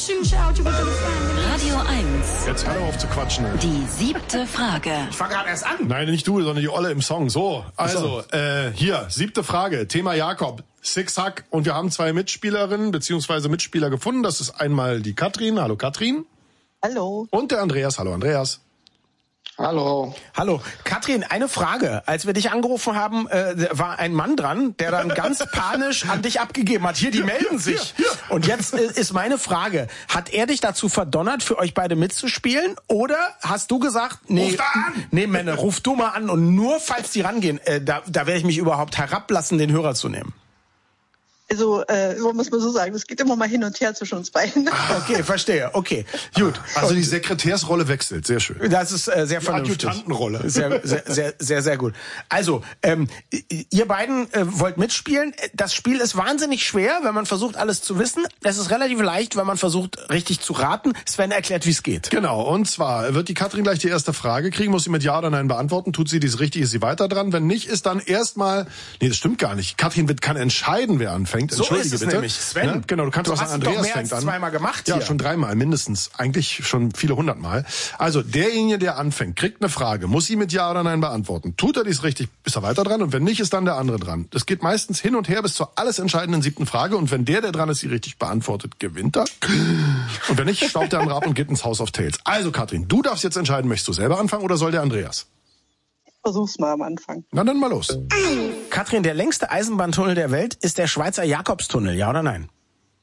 Radio 1. Jetzt hör auf zu quatschen. Die 7. Frage. Ich fange gerade erst an. Nein, nicht du, sondern die Olle im Song. So, also, hier, 7. Frage, Thema Jakob. Six-Hack. Und wir haben 2 Mitspielerinnen bzw. Mitspieler gefunden. Das ist einmal die Katrin. Hallo Katrin. Hallo. Und der Andreas. Hallo Andreas. Hallo. Hallo. Katrin, eine Frage. Als wir dich angerufen haben, war ein Mann dran, der dann ganz panisch an dich abgegeben hat. Hier, die melden sich. Hier. Und jetzt ist meine Frage. Hat er dich dazu verdonnert, für euch beide mitzuspielen? Oder hast du gesagt, nee, ruf da an! Nee, Männer, ruf du mal an. Und nur falls die rangehen, da werde ich mich überhaupt herablassen, den Hörer zu nehmen. Also, muss man so sagen, es geht immer mal hin und her zwischen uns beiden. Okay, verstehe. Okay, gut. Also die Sekretärsrolle wechselt. Sehr schön. Das ist sehr vernünftig. Adjutantenrolle. Sehr gut. Also, ihr beiden wollt mitspielen. Das Spiel ist wahnsinnig schwer, wenn man versucht, alles zu wissen. Es ist relativ leicht, wenn man versucht, richtig zu raten. Sven erklärt, wie es geht. Genau, und zwar wird die Katrin gleich die erste Frage kriegen, muss sie mit Ja oder Nein beantworten. Tut sie dies richtig, ist sie weiter dran. Wenn nicht, ist dann erstmal... Nee, das stimmt gar nicht. Katrin kann entscheiden, wer anfängt. So ist es bitte. nämlich. Sven, ja, genau, du kannst auch sagen, Andreas doch mehr fängt als an. zweimal gemacht Ja, hier. schon 3-mal mindestens. Eigentlich schon viele 100-mal. Also derjenige, der anfängt, kriegt eine Frage, muss sie mit Ja oder Nein beantworten. Tut er dies richtig, ist er weiter dran. Und wenn nicht, ist dann der andere dran. Das geht meistens hin und her bis zur alles entscheidenden 7. Frage. Und wenn der dran ist, sie richtig beantwortet, gewinnt er. Und wenn nicht, staubt der andere ab und geht ins House of Tales. Also Katrin, du darfst jetzt entscheiden, möchtest du selber anfangen oder soll der Andreas? Versuch's mal am Anfang. Na dann mal los. Katrin, der längste Eisenbahntunnel der Welt ist der Schweizer Jakobstunnel, ja oder nein?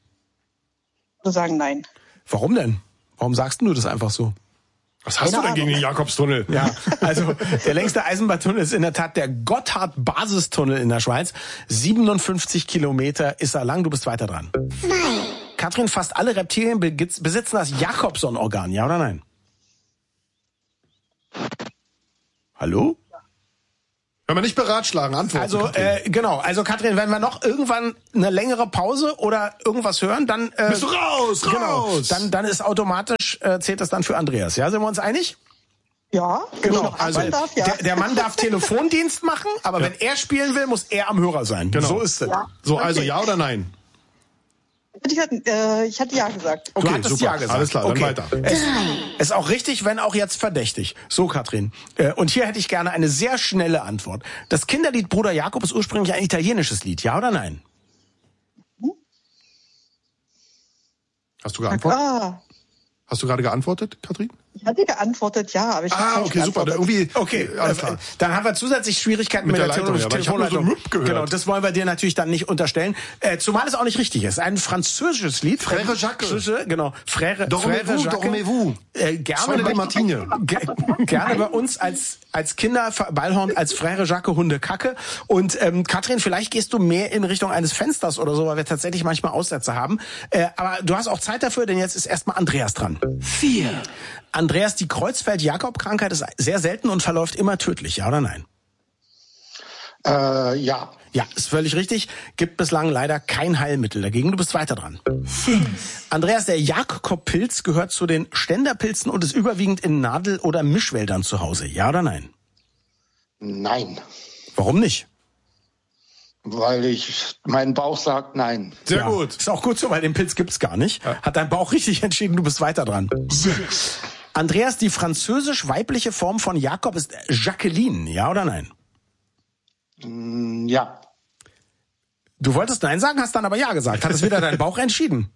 Ich würde sagen, nein. Warum denn? Warum sagst du das einfach so? Was hast du denn gegen den Jakobstunnel? Ja, also der längste Eisenbahntunnel ist in der Tat der Gotthard-Basistunnel in der Schweiz. 57 Kilometer ist er lang, du bist weiter dran. Katrin, fast alle Reptilien besitzen das Jacobson-Organ, ja oder nein? Hallo? Wenn wir nicht beratschlagen, antworten. Also, genau. Also, Katrin, wenn wir noch irgendwann eine längere Pause oder irgendwas hören, dann... bist du raus, raus! Genau, dann ist automatisch, zählt das dann für Andreas. Ja, sind wir uns einig? Ja, Genau. Also, der Mann darf Telefondienst machen, aber wenn er spielen will, muss er am Hörer sein. Genau. So ist es. Ja. So, also Ja oder Nein? Ich hatte Ja gesagt. Du Okay, hattest super. Ja gesagt. Alles klar, dann Okay. weiter. Ist auch richtig, wenn auch jetzt verdächtig. So, Katrin. Und hier hätte ich gerne eine sehr schnelle Antwort. Das Kinderlied Bruder Jakob ist ursprünglich ein italienisches Lied, ja oder nein? Hast du geantwortet? Ah, Hast du gerade geantwortet, Katrin? ich hatte geantwortet Ja, aber ich habe falsch Okay, super. geantwortet. Irgendwie, Okay, alles klar. dann haben wir zusätzlich Schwierigkeiten mit der Leitung, ja, weil ich hab nur so Telefonleitung. gehört. Genau, das wollen wir dir natürlich dann nicht unterstellen. Zumal es auch nicht richtig ist. Ein französisches Lied. Frère Jacques. Genau. Frère Dormez-vous, Jacques. dormez-vous. Gerne Sonne bei de Martine. Gerne bei uns als Kinder Ballhorn als Frère Jacques Hundekacke. Und Katrin, vielleicht gehst du mehr in Richtung eines Fensters oder so, weil wir tatsächlich manchmal Aussätze haben. Aber du hast auch Zeit dafür, denn jetzt ist erstmal Andreas dran. 4. Andreas, die Kreuzfeld-Jakob-Krankheit ist sehr selten und verläuft immer tödlich, ja oder nein? Ja. Ja, ist völlig richtig. Gibt bislang leider kein Heilmittel dagegen. Du bist weiter dran. 5. Andreas, der Jakob-Pilz gehört zu den Ständerpilzen und ist überwiegend in Nadel- oder Mischwäldern zu Hause. Ja oder nein? Nein. Warum nicht? Weil mein Bauch sagt nein. Sehr Ja, gut. ist auch gut so, weil den Pilz gibt's gar nicht. Hat dein Bauch richtig entschieden, du bist weiter dran. 6. Andreas, die französisch-weibliche Form von Jakob ist Jacqueline. Ja oder nein? Ja. Du wolltest Nein sagen, hast dann aber Ja gesagt. Hat es wieder dein Bauch entschieden?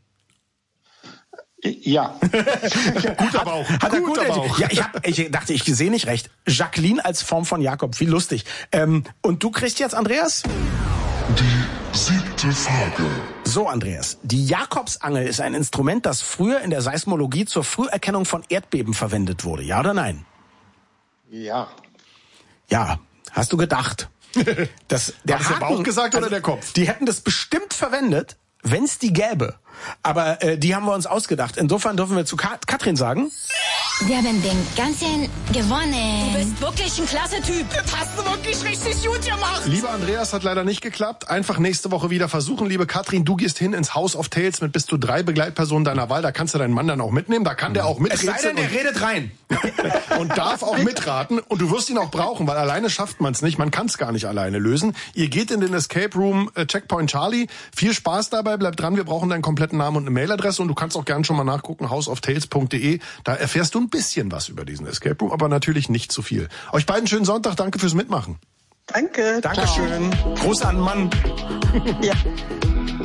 Ja. Guter Bauch. Hat er Guter gut Bauch. Ja, ich dachte, ich sehe nicht recht. Jacqueline als Form von Jakob, wie lustig. Und du kriegst jetzt, Andreas? Die 7. Frage. So, Andreas. Die Jakobsangel ist ein Instrument, das früher in der Seismologie zur Früherkennung von Erdbeben verwendet wurde. Ja oder nein? Ja. Ja, hast du gedacht. Der Hat es der Bauch gesagt oder der Kopf? Die hätten das bestimmt verwendet, wenn es die gäbe. Aber die haben wir uns ausgedacht. Insofern dürfen wir zu Katrin sagen... Wir haben den ganzen gewonnen. Du bist wirklich ein klasse Typ. Das hast du wirklich richtig gut gemacht. Lieber Andreas, hat leider nicht geklappt. Einfach nächste Woche wieder versuchen. Liebe Katrin, du gehst hin ins House of Tales mit bis zu 3 Begleitpersonen deiner Wahl. Da kannst du deinen Mann dann auch mitnehmen. Da kann der auch Es miträtseln. sei denn, der redet rein. Und darf auch mitraten. Und du wirst ihn auch brauchen, weil alleine schafft man es nicht. Man kann es gar nicht alleine lösen. Ihr geht in den Escape Room Checkpoint Charlie. Viel Spaß dabei. Bleib dran. Wir brauchen deinen kompletten Namen und eine Mailadresse. Und du kannst auch gern schon mal nachgucken, houseoftales.de. Da erfährst du ein bisschen was über diesen Escape Room, aber natürlich nicht zu viel. Euch beiden schönen Sonntag. Danke fürs Mitmachen. Danke. Dankeschön. Gruß an Mann. Ja.